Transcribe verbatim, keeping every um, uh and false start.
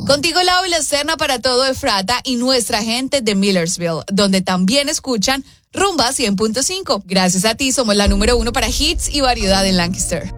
Contigo Lau y la Serna para todo Efrata y nuestra gente de Millersville, donde también escuchan Rumba cien punto cinco. Gracias a ti somos la número uno para hits y variedad en Lancaster.